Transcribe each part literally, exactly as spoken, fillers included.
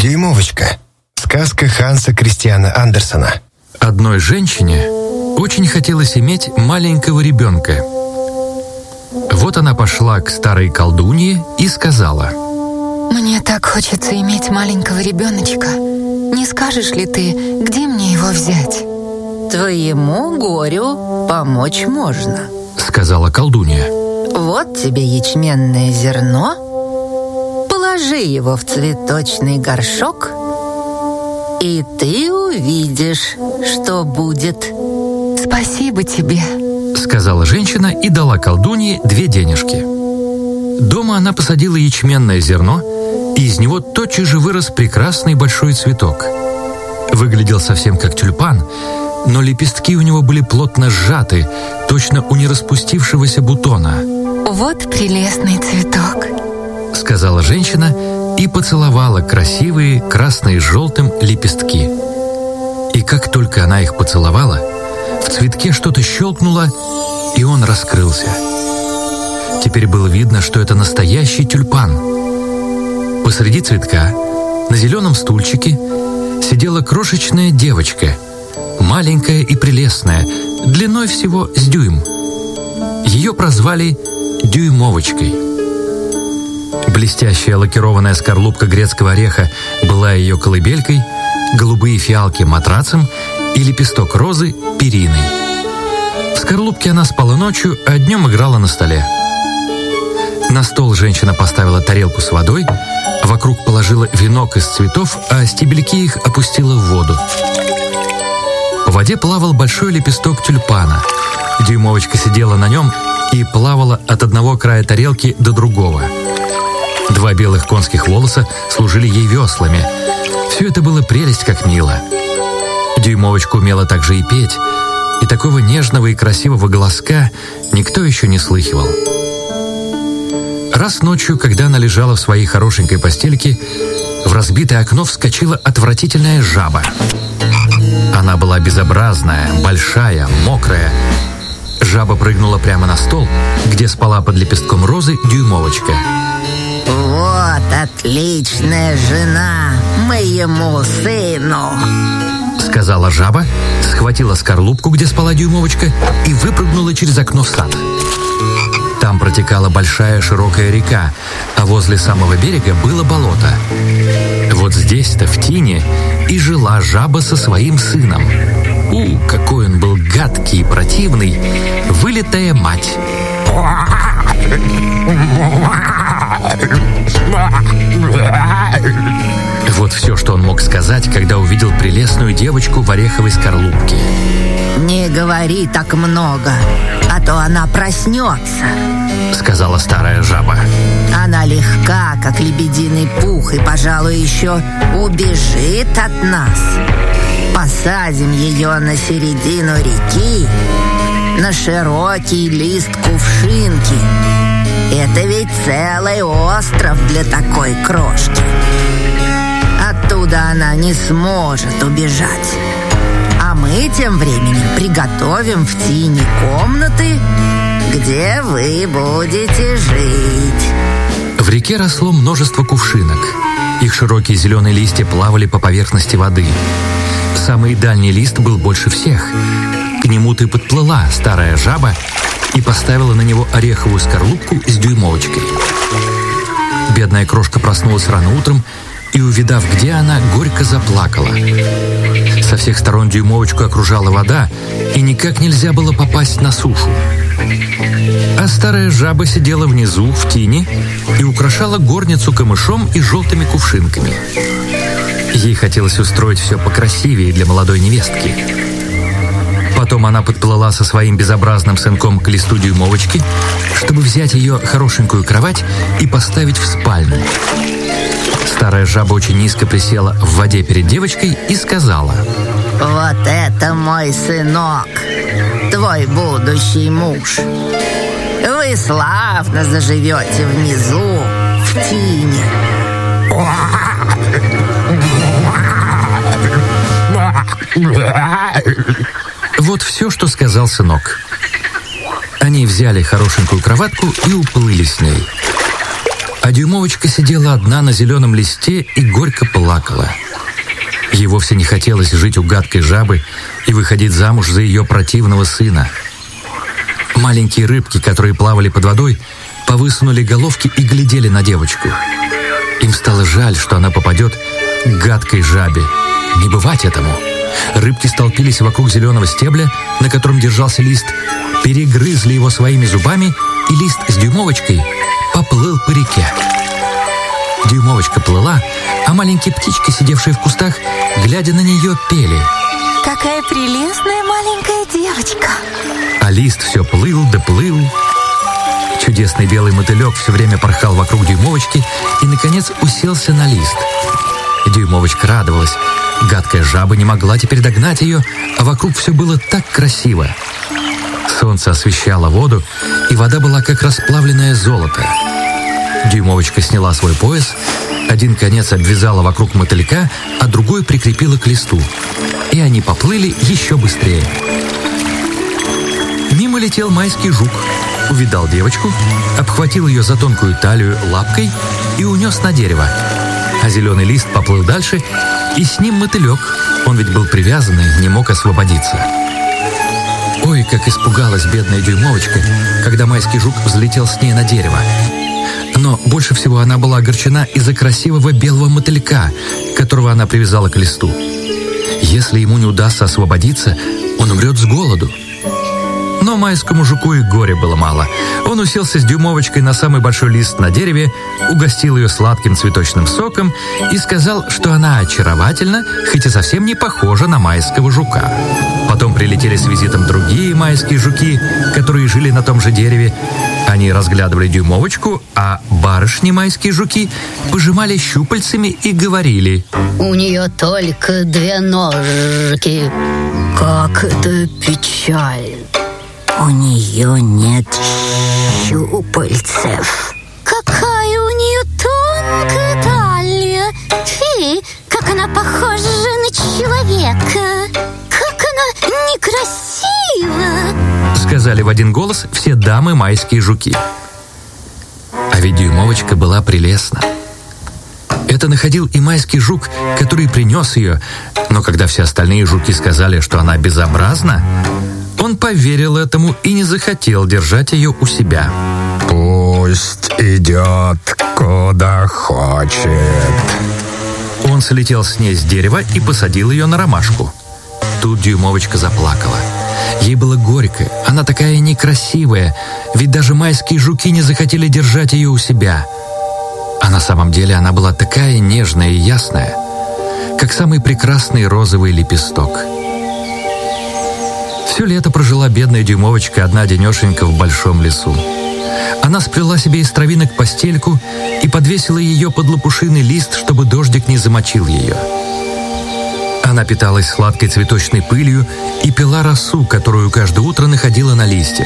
Дюймовочка. Сказка Ханса Кристиана Андерсена. Одной женщине очень хотелось иметь маленького ребенка. Вот она пошла к старой колдунье и сказала: «Мне так хочется иметь маленького ребеночка. Не скажешь ли ты, где мне его взять?» «Твоему горю помочь можно», — сказала колдунья. «Вот тебе ячменное зерно, положи его в цветочный горшок, и ты увидишь, что будет». «Спасибо тебе», — сказала женщина и дала колдунье две денежки. Дома она посадила ячменное зерно, и из него тотчас же вырос прекрасный большой цветок. Выглядел совсем как тюльпан, но лепестки у него были плотно сжаты, точно у нераспустившегося бутона. «Вот прелестный цветок», — сказала женщина и поцеловала красивые красные с желтым лепестки. И как только она их поцеловала, в цветке что-то щелкнуло, и он раскрылся. Теперь было видно, что это настоящий тюльпан. Посреди цветка, на зеленом стульчике, сидела крошечная девочка, маленькая и прелестная, длиной всего с дюйм. Ее прозвали Дюймовочкой. Блестящая лакированная скорлупка грецкого ореха была ее колыбелькой, голубые фиалки — матрацем и лепесток розы — периной. В скорлупке она спала ночью, а днем играла на столе. На стол женщина поставила тарелку с водой, вокруг положила венок из цветов, а стебельки их опустила в воду. По воде плавал большой лепесток тюльпана. Дюймовочка сидела на нем и плавала от одного края тарелки до другого. Два белых конских волоса служили ей веслами. Все это было прелесть как мило. Дюймовочка умела также и петь, и такого нежного и красивого голоска никто еще не слыхивал. Раз ночью, когда она лежала в своей хорошенькой постельке, в разбитое окно вскочила отвратительная жаба. Она была безобразная, большая, мокрая. Жаба прыгнула прямо на стол, где спала под лепестком розы Дюймовочка. «Вот отличная жена моему сыну», — сказала жаба, схватила скорлупку, где спала Дюймовочка, и выпрыгнула через окно в сад. Там протекала большая широкая река, а возле самого берега было болото. Вот здесь-то, в тине, и жила жаба со своим сыном. У, какой он был гадкий и противный, вылитая мать. Вот все, что он мог сказать, когда увидел прелестную девочку в ореховой скорлупке. «Не говори так много, а то она проснется», — сказала старая жаба. «Она легка, как лебединый пух, и, пожалуй, еще убежит от нас. Посадим ее на середину реки, на широкий лист кувшинки. Это ведь целый остров для такой крошки. Оттуда она не сможет убежать. А мы тем временем приготовим в тени комнаты, где вы будете жить». В реке росло множество кувшинок. Их широкие зеленые листья плавали по поверхности воды. Самый дальний лист был больше всех. К нему-то и подплыла старая жаба и поставила на него ореховую скорлупку с Дюймовочкой. Бедная крошка проснулась рано утром и, увидав, где она, горько заплакала. Со всех сторон Дюймовочку окружала вода, и никак нельзя было попасть на сушу. А старая жаба сидела внизу, в тени, и украшала горницу камышом и желтыми кувшинками. Ей хотелось устроить все покрасивее для молодой невестки. Потом она подплыла со своим безобразным сынком к листу Дюймовочки, чтобы взять ее хорошенькую кровать и поставить в спальню. Старая жаба очень низко присела в воде перед девочкой и сказала: «Вот это мой сынок, твой будущий муж. Вы славно заживете внизу, в тине». Вот все, что сказал сынок. Они взяли хорошенькую кроватку и уплыли с ней. А Дюймовочка сидела одна на зеленом листе и горько плакала. Ей вовсе не хотелось жить у гадкой жабы и выходить замуж за ее противного сына. Маленькие рыбки, которые плавали под водой, повысунули головки и глядели на девочку. Им стало жаль, что она попадет к гадкой жабе. Не бывать этому. Рыбки столпились вокруг зеленого стебля, на котором держался лист, перегрызли его своими зубами, и лист с Дюймовочкой поплыл по реке. Дюймовочка плыла, а маленькие птички, сидевшие в кустах, глядя на нее, пели. Какая прелестная маленькая девочка. А лист все плыл да плыл. Чудесный белый мотылек все время порхал вокруг Дюймовочки и, наконец, уселся на лист. Дюймовочка радовалась. Гадкая жаба не могла теперь догнать ее, а вокруг все было так красиво. Солнце освещало воду, и вода была как расплавленное золото. Дюймовочка сняла свой пояс, один конец обвязала вокруг мотылька, а другой прикрепила к листу. И они поплыли еще быстрее. Мимо летел майский жук, увидал девочку, обхватил ее за тонкую талию лапкой и унес на дерево. А зеленый лист поплыл дальше, и с ним мотылек. Он ведь был привязан и не мог освободиться. Ой, как испугалась бедная Дюймовочка, когда майский жук взлетел с ней на дерево. Но больше всего она была огорчена из-за красивого белого мотылька, которого она привязала к листу. Если ему не удастся освободиться, он умрет с голоду. Но майскому жуку и горя было мало. Он уселся с Дюймовочкой на самый большой лист на дереве, угостил ее сладким цветочным соком и сказал, что она очаровательна, хоть и совсем не похожа на майского жука. Потом прилетели с визитом другие майские жуки, которые жили на том же дереве. Они разглядывали Дюймовочку, а барышни майские жуки пожимали щупальцами и говорили: «У нее только две ножки. Как это печаль! У нее нет щупальцев. Какая у нее тонкая талия! Фи, как она похожа на человека! Как она некрасива!» Сказали в один голос все дамы майские жуки. А ведь Дюймовочка была прелестна. Это находил и майский жук, который принес ее, но когда все остальные жуки сказали, что она безобразна, он поверил этому и не захотел держать ее у себя. «Пусть идет, куда хочет». Он слетел с ней с дерева и посадил ее на ромашку. Тут Дюймовочка заплакала. Ей было горько, она такая некрасивая, ведь даже майские жуки не захотели держать ее у себя. А на самом деле она была такая нежная и ясная, как самый прекрасный розовый лепесток. Все лето прожила бедная Дюймовочка одна-денешенька в большом лесу. Она сплела себе из травинок постельку и подвесила ее под лопушиный лист, чтобы дождик не замочил ее. Она питалась сладкой цветочной пылью и пила росу, которую каждое утро находила на листьях.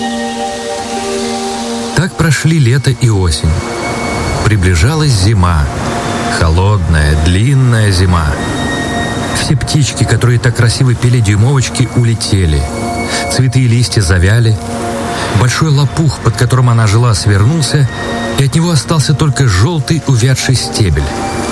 Так прошли лето и осень. Приближалась зима. Холодная, длинная зима. Все птички, которые так красиво пели Дюймовочки, улетели. Цветы и листья завяли. Большой лопух, под которым она жила, свернулся, и от него остался только желтый увядший стебель.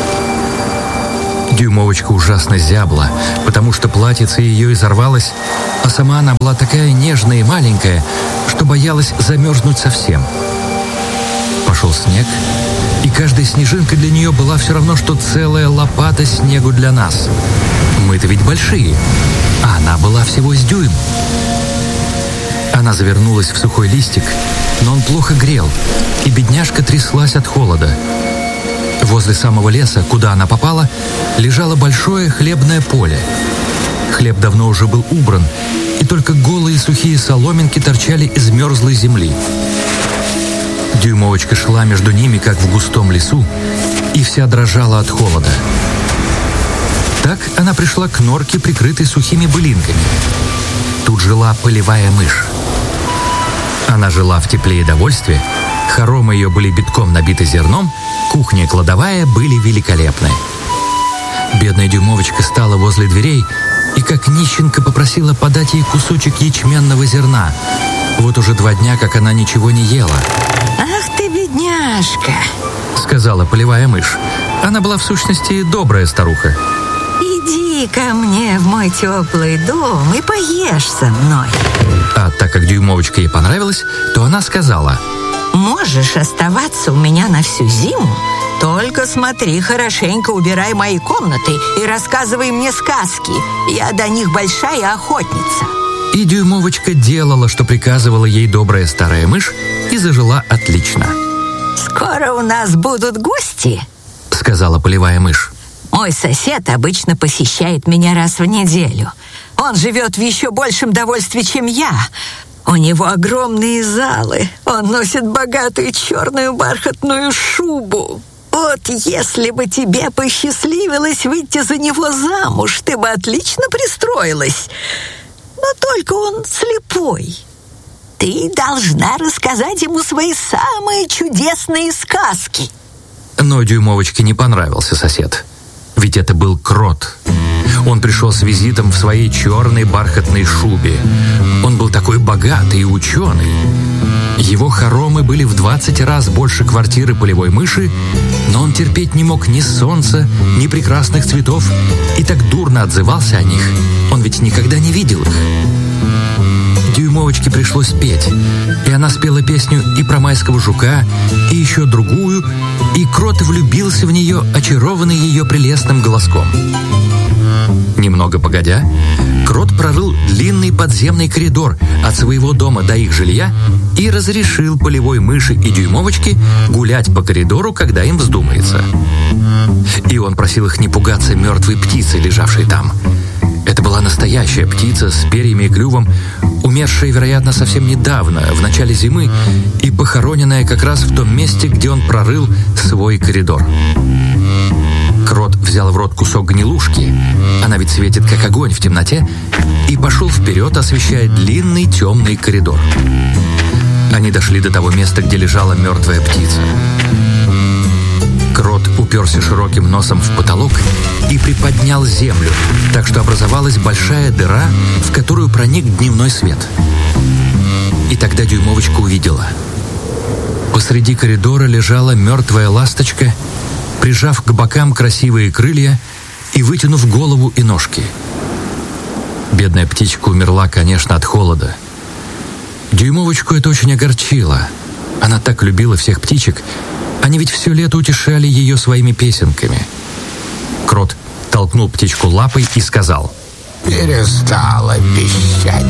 Дюймовочка ужасно зябла, потому что платьице ее изорвалось, а сама она была такая нежная и маленькая, что боялась замерзнуть совсем. Пошел снег, и каждая снежинка для нее была все равно, что целая лопата снегу для нас. Мы-то ведь большие, а она была всего с дюйм. Она завернулась в сухой листик, но он плохо грел, и бедняжка тряслась от холода. Возле самого леса, куда она попала, лежало большое хлебное поле. Хлеб давно уже был убран, и только голые сухие соломинки торчали из мерзлой земли. Дюймовочка шла между ними, как в густом лесу, и вся дрожала от холода. Так она пришла к норке, прикрытой сухими былинками. Тут жила полевая мышь. Она жила в тепле и довольстве, хоромы ее были битком набиты зерном, кухня и кладовая были великолепны. Бедная Дюймовочка стала возле дверей и как нищенка попросила подать ей кусочек ячменного зерна. Вот уже два дня, как она ничего не ела. Ах ты, бедняжка! — сказала полевая мышь. Она была в сущности добрая старуха. «Иди ко мне в мой теплый дом и поешь со мной». А так как дюймовочка ей понравилась, то она сказала: «Можешь оставаться у меня на всю зиму, только смотри, хорошенько убирай мои комнаты и рассказывай мне сказки. Я до них большая охотница». И дюймовочка делала, что приказывала ей добрая старая мышь, и зажила отлично. «Скоро у нас будут гости», — сказала полевая мышь. «Мой сосед обычно посещает меня раз в неделю. Он живет в еще большем довольстве, чем я. У него огромные залы. Он носит богатую черную бархатную шубу. Вот если бы тебе посчастливилось выйти за него замуж, ты бы отлично пристроилась. Но только он слепой. Ты должна рассказать ему свои самые чудесные сказки». Но дюймовочке не понравился сосед. Ведь это был крот. Он пришел с визитом в своей черной бархатной шубе. Он был такой богатый и ученый. Его хоромы были в двадцать раз больше квартиры полевой мыши, но он терпеть не мог ни солнца, ни прекрасных цветов и так дурно отзывался о них. Он ведь никогда не видел их. Дюймовочке пришлось петь, и она спела песню и про майского жука, и еще другую, и крот влюбился в нее, очарованный ее прелестным голоском. Немного погодя, крот прорыл длинный подземный коридор от своего дома до их жилья и разрешил полевой мыши и дюймовочке гулять по коридору, когда им вздумается. И он просил их не пугаться мертвой птицы, лежавшей там. Это была настоящая птица с перьями и клювом, умершая, вероятно, совсем недавно, в начале зимы, и похороненная как раз в том месте, где он прорыл свой коридор. Крот взял в рот кусок гнилушки, она ведь светит как огонь в темноте, и пошел вперед, освещая длинный темный коридор. Они дошли до того места, где лежала мертвая птица. Крот уперся широким носом в потолок и приподнял землю, так что образовалась большая дыра, в которую проник дневной свет. И тогда дюймовочка увидела. Посреди коридора лежала мертвая ласточка, прижав к бокам красивые крылья и вытянув голову и ножки. Бедная птичка умерла, конечно, от холода. Дюймовочку это очень огорчило. Она так любила всех птичек. Они ведь все лето утешали ее своими песенками. Крот толкнул птичку лапой и сказал: «Перестала пищать.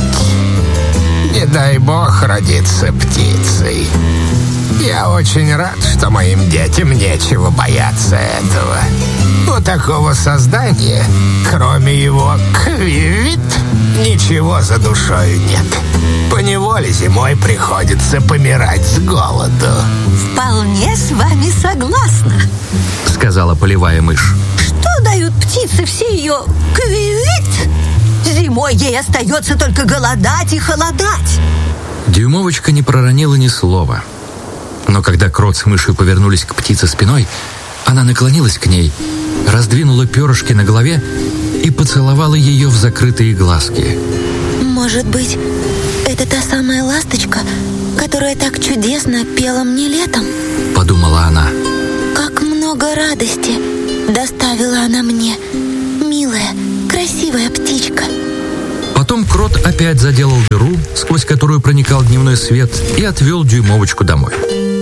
Не дай бог родиться птицей. Я очень рад, что моим детям нечего бояться этого. У такого создания, кроме его квивит, ничего за душою нет. Поневоле зимой приходится помирать с голоду». «Вполне с вами согласна», — сказала полевая мышь. «Что дают птицы все ее квивит? Зимой ей остается только голодать и холодать». Дюймовочка не проронила ни слова. Но когда крот с мышью повернулись к птице спиной, она наклонилась к ней, раздвинула перышки на голове и поцеловала ее в закрытые глазки. «Может быть, это та самая ласточка, которая так чудесно пела мне летом?» — подумала она. «Как много радости доставила она мне, милая, красивая птичка». Потом крот опять заделал дыру, сквозь которую проникал дневной свет, и отвел дюймовочку домой.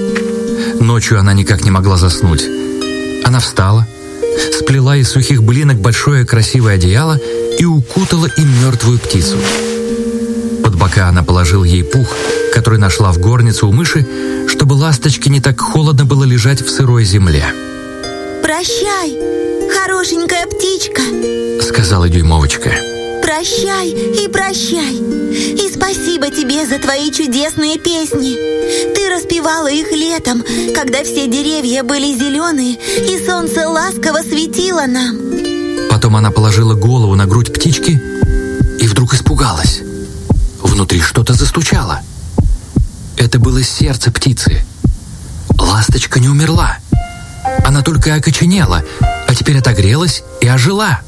Ночью она никак не могла заснуть. Она встала, сплела из сухих былинок большое красивое одеяло и укутала им мертвую птицу. Под бока она положила ей пух, который нашла в горнице у мыши, чтобы ласточке не так холодно было лежать в сырой земле. «Прощай, хорошенькая птичка», — сказала дюймовочка. «Прощай и прощай. И спасибо тебе за твои чудесные песни. Ты распевала их летом, когда все деревья были зеленые, и солнце ласково светило нам». Потом она положила голову на грудь птички и вдруг испугалась. Внутри что-то застучало. Это было сердце птицы. Ласточка не умерла. Она только окоченела, а теперь отогрелась и ожила.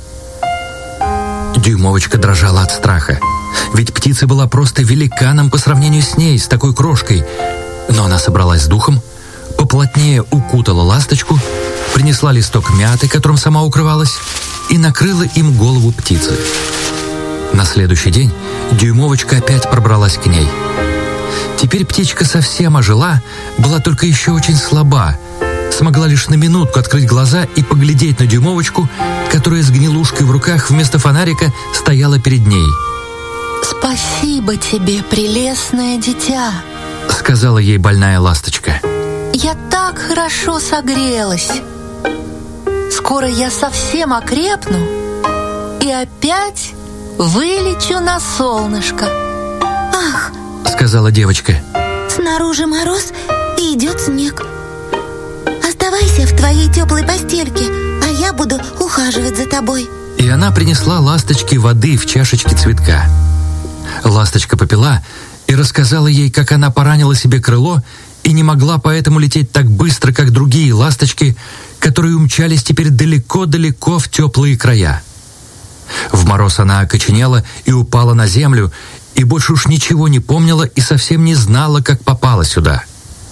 Дюймовочка дрожала от страха, ведь птица была просто великаном по сравнению с ней, с такой крошкой. Но она собралась с духом, поплотнее укутала ласточку, принесла листок мяты, которым сама укрывалась, и накрыла им голову птицы. На следующий день дюймовочка опять пробралась к ней. Теперь птичка совсем ожила, была только еще очень слаба, смогла лишь на минутку открыть глаза и поглядеть на дюймовочку, которая с гнилушкой в руках вместо фонарика стояла перед ней. «Спасибо тебе, прелестное дитя», — сказала ей больная ласточка. «Я так хорошо согрелась. Скоро я совсем окрепну и опять вылечу на солнышко». «Ах!» — сказала девочка. «Снаружи мороз и идет снег. Оставайся в твоей теплой постельке, а я буду ухаживать за тобой». И она принесла ласточке воды в чашечке цветка. Ласточка попила и рассказала ей, как она поранила себе крыло и не могла поэтому лететь так быстро, как другие ласточки, которые умчались теперь далеко-далеко в теплые края. В мороз она окоченела и упала на землю, и больше уж ничего не помнила и совсем не знала, как попала сюда.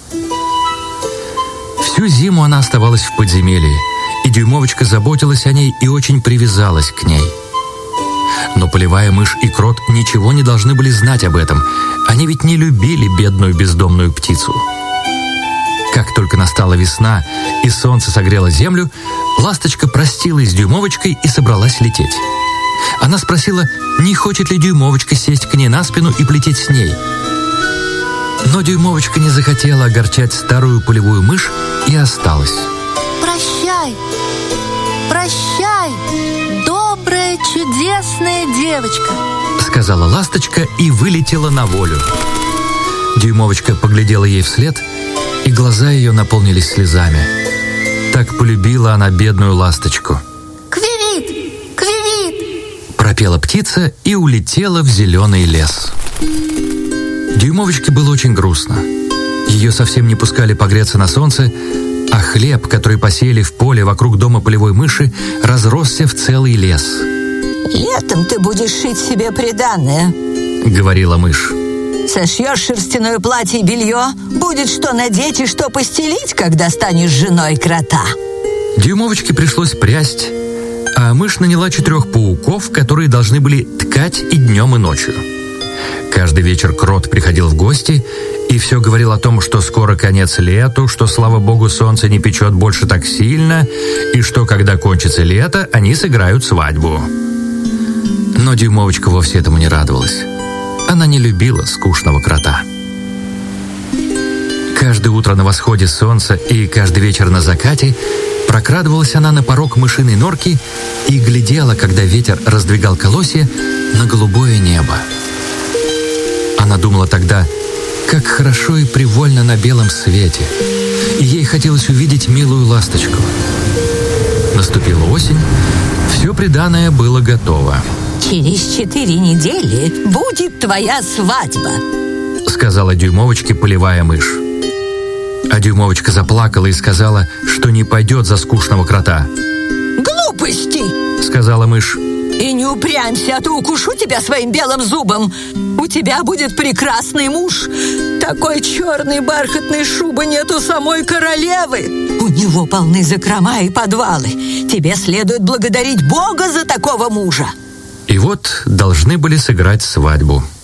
Всю зиму она оставалась в подземелье, и дюймовочка заботилась о ней и очень привязалась к ней. Но полевая мышь и крот ничего не должны были знать об этом. Они ведь не любили бедную бездомную птицу. Как только настала весна и солнце согрело землю, ласточка простилась с дюймовочкой и собралась лететь. Она спросила, не хочет ли дюймовочка сесть к ней на спину и полететь с ней. Но дюймовочка не захотела огорчать старую полевую мышь и осталась. «Прощай, прощай, добрая, чудесная девочка», — сказала ласточка и вылетела на волю. Дюймовочка поглядела ей вслед, и глаза ее наполнились слезами. Так полюбила она бедную ласточку. «Квивит, квивит!» — пропела птица и улетела в зеленый лес. Дюймовочке было очень грустно. Ее совсем не пускали погреться на солнце, а хлеб, который посеяли в поле вокруг дома полевой мыши, разросся в целый лес. «Летом ты будешь шить себе приданое», — говорила мышь. «Сошьешь шерстяное платье и белье, будет что надеть и что постелить, когда станешь женой крота». Дюймовочке пришлось прясть, а мышь наняла четырех пауков, которые должны были ткать и днем, и ночью. Каждый вечер крот приходил в гости и все говорил о том, что скоро конец лету, что, слава богу, солнце не печет больше так сильно, и что, когда кончится лето, они сыграют свадьбу. Но дюймовочка вовсе этому не радовалась. Она не любила скучного крота. Каждое утро на восходе солнца и каждый вечер на закате прокрадывалась она на порог мышиной норки и глядела, когда ветер раздвигал колосья, на голубое небо. Она думала тогда, как хорошо и привольно на белом свете, и ей хотелось увидеть милую ласточку. Наступила осень, все приданое было готово. «Через четыре недели будет твоя свадьба», — сказала дюймовочке полевая мышь. А дюймовочка заплакала и сказала, что не пойдет за скучного крота. «Глупости!» — сказала мышь. «И не упрямься, а то укушу тебя своим белым зубом. У тебя будет прекрасный муж. Такой черной бархатной шубы нет у самой королевы. У него полны закрома и подвалы. Тебе следует благодарить Бога за такого мужа». И вот должны были сыграть свадьбу.